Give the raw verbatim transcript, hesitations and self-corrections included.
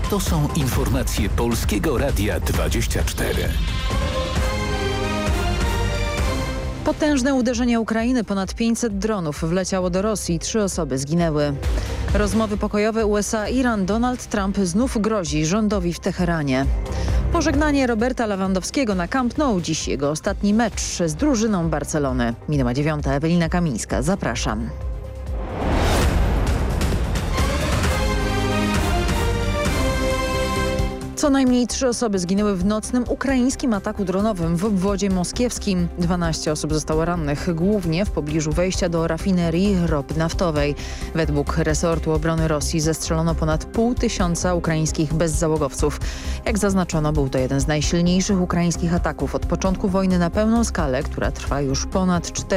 To są informacje Polskiego Radia dwadzieścia cztery. Potężne uderzenie Ukrainy. Ponad pięćset dronów wleciało do Rosji. Trzy osoby zginęły. Rozmowy pokojowe U S A-Iran. Donald Trump znów grozi rządowi w Teheranie. Pożegnanie Roberta Lewandowskiego na Camp Nou. Dziś jego ostatni mecz z drużyną Barcelony. Minęła dziewiąta. Ewelina Kamińska. Zapraszam. Co najmniej trzy osoby zginęły w nocnym ukraińskim ataku dronowym w obwodzie moskiewskim. dwanaście osób zostało rannych, głównie w pobliżu wejścia do rafinerii ropy naftowej. Według resortu obrony Rosji zestrzelono ponad pół tysiąca ukraińskich bezzałogowców. Jak zaznaczono, był to jeden z najsilniejszych ukraińskich ataków od początku wojny na pełną skalę, która trwa już ponad cztery